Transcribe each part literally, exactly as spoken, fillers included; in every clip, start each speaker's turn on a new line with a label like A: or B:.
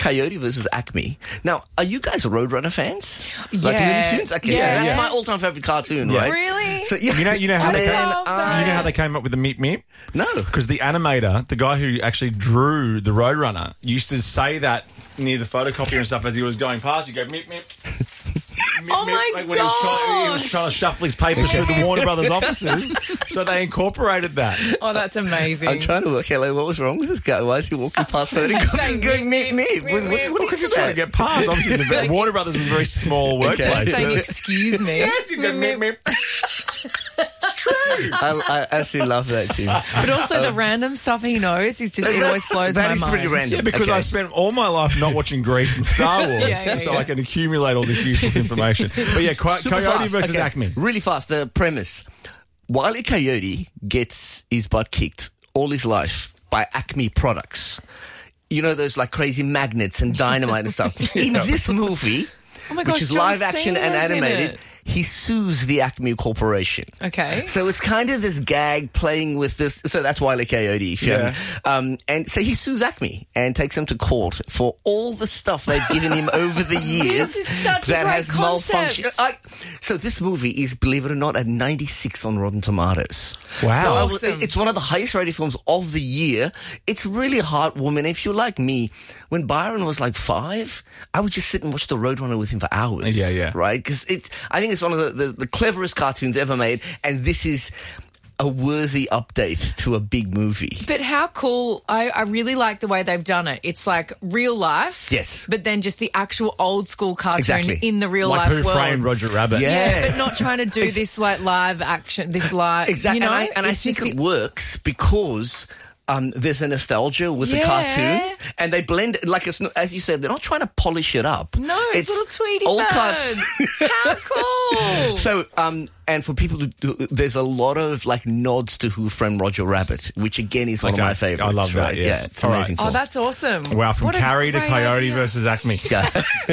A: Coyote versus Acme. Now, are you guys Roadrunner fans?
B: Yeah.
A: Like Looney Tunes? Okay,
B: Yeah,
A: so that's
B: yeah.
A: my all-time favourite cartoon,
C: Yeah.
A: right?
B: Really?
A: So, yeah.
C: You know, you know how they
A: Man,
C: came,
A: I-
C: you know how they came up with the Meep Meep?
A: No.
C: Because the animator, the guy who actually drew the Roadrunner, used to say that near the photocopier and stuff as he was going past. He'd go, Meep Meep. Meep,
B: Oh
C: meep,
B: my
C: like when he was, trying, he was
B: gosh.
C: trying to shuffle his papers through the Warner Brothers offices, so they incorporated that.
B: Oh, that's amazing.
A: I'm trying to work out, like, what was wrong with this guy? Why is he walking past photocopiers going, meet, meet? What, what, what
C: Because
A: is
C: he's trying to
A: that?
C: get past. Obviously, the very, Warner Brothers was a very small workplace.
B: saying,
C: but-
B: excuse me.
C: Yes, you go, Meep Meep. It's true.
A: I, I actually love that too.
B: But also the random stuff he knows, he's just, it always blows
A: that
B: my
A: is
B: mind.
A: pretty random.
C: Yeah, because
A: Okay.
C: I've spent all my life not watching Grease and Star Wars,
B: Yeah, yeah,
C: so
B: yeah.
C: I can accumulate all this useless information. But yeah, Co-
A: Super
C: Coyote
A: fast.
C: versus
A: Okay.
C: Acme.
A: Really fast. The premise. Wile E. Coyote gets his butt kicked all his life by Acme products. You know, those like crazy magnets and dynamite and stuff. In this movie,
B: Oh my gosh,
A: which is
B: John
A: live action and
B: Cena's in
A: animated,
B: it.
A: he sues the Acme Corporation.
B: Okay.
A: So it's kind of this gag playing with this. So that's Wile E. Coyote. If you
C: Yeah.
A: haven't- Um, and so he sues Acme and takes him to court for all the stuff they've given him over the years
B: This is such a
A: that
B: great
A: has malfunctioned.
B: concept.
A: I, so this movie is, believe it or not, at ninety-six on Rotten Tomatoes.
C: Wow.
A: So I was-
B: Awesome.
A: it's one of the highest rated films of the year. It's really heartwarming. If you're like me, when Byron was like five, I would just sit and watch The Roadrunner with him for hours.
C: Yeah, yeah.
A: Right? Because it's, I think it's one of the, the, the cleverest cartoons ever made, and this is a worthy update to a big movie.
B: But how cool. I, I really like the way they've done it. It's like real life.
A: Yes.
B: But then just the actual old school cartoon
A: Exactly.
B: in the real
C: Like
B: life
C: Who
B: world.
C: Framed Roger Rabbit?
A: Yeah.
B: Yeah, but not trying to do this like live action, this live,
A: Exactly.
B: you know?
A: and I, and I
B: It's
A: think
B: just
A: it
B: the-
A: works because um, there's a nostalgia with the
B: Yeah.
A: cartoon, and they blend it, like it's not, as you said, they're not trying to polish it up.
B: No, it's, little Tweety
A: old
B: bird.
A: cartoon.
B: How cool.
A: So, um, and for people to do, there's a lot of like nods to Who Framed Roger Rabbit, which again is one
C: Okay.
A: of my favorites.
C: I love that,
A: right?
C: yes.
A: Yeah, it's
C: All right.
A: amazing.
B: Oh,
A: film.
B: that's awesome.
C: Wow, from
B: What a
C: Carrie to
B: great
C: Coyote
B: idea.
C: versus Acme.
A: Yeah.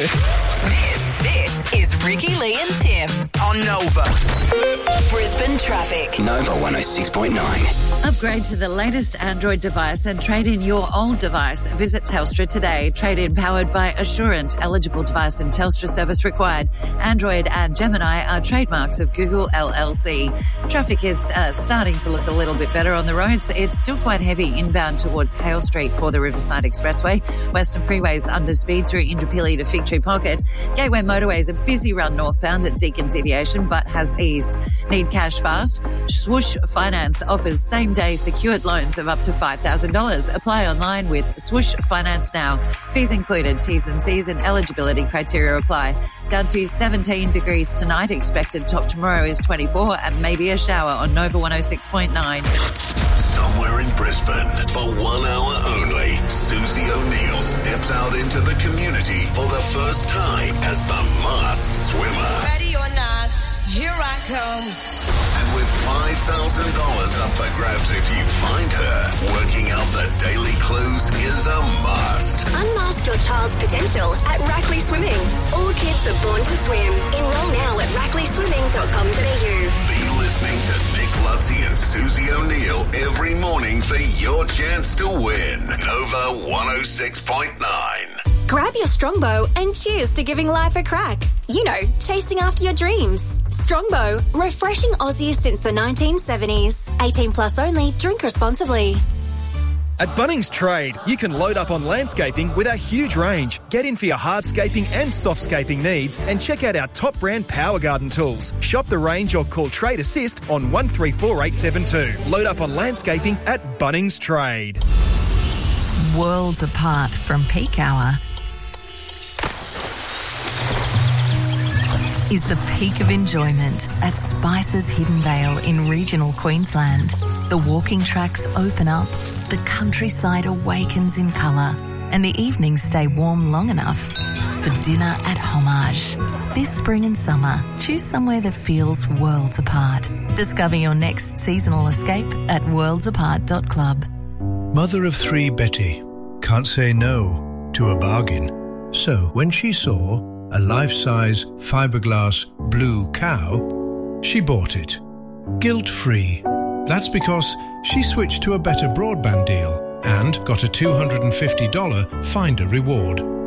D: This, this is Ricky Lee and Tim
E: On Nova.
D: Brisbane Traffic.
E: Nova one oh six point nine.
F: Upgrade to the latest Android device and trade in your old device. Visit Telstra today. Trade in powered by Assurant. Eligible device and Telstra service required. Android and Gemini are trademarks of Google L L C. Traffic is uh, starting to look a little bit better on the roads. It's still quite heavy inbound towards Hale Street for the Riverside Expressway. Western freeways under speed through Indooroopilly to Fig Tree Pocket. Gateway motorway is a busy run northbound at Deacon's Aviation but has eased. Need cash fast? Swoosh Finance offers same-day secured loans of up to five thousand dollars. Apply online with Swoosh Finance now. Fees included. T's and C's and eligibility criteria apply. Down to seventeen degrees tonight. Expected top tomorrow is twenty-four and maybe a shower on Nova one oh six point nine.
G: Somewhere in Brisbane, for one hour only, Susie O'Neill steps out into the community for the first time as the masked swimmer.
H: Ready or not, here I come.
G: And with five thousand dollars up for grabs if you find her, working out the daily clues is a must.
I: Unmask your child's potential at Rackley Swimming. All kids are born to swim. Enroll now at rackley swimming dot com dot a u.
G: Be listening to Nick Lutzy and Susie O'Neill every morning for your chance to win. Nova one oh six point nine.
I: Grab your Strongbow and cheers to giving life a crack. You know, chasing after your dreams. Strongbow, refreshing Aussies since the nineteen seventies. eighteen plus only, drink responsibly.
J: At Bunnings Trade, you can load up on landscaping with our huge range. Get in for your hardscaping and softscaping needs and check out our top brand Power Garden tools. Shop the range or call Trade Assist on one three four eight seven two. Load up on landscaping at Bunnings Trade.
D: Worlds apart from peak hour is the peak of enjoyment at Spice's Hidden Vale in regional Queensland. The walking tracks open up, the countryside awakens in colour, and the evenings stay warm long enough for dinner at Homage. This spring and summer, choose somewhere that feels worlds apart. Discover your next seasonal escape at worlds apart dot club.
K: Mother of three Betty can't say no to a bargain. So when she saw a life-size fiberglass blue cow, she bought it. Guilt-free. That's because she switched to a better broadband deal. and got a two hundred fifty dollars Finder reward.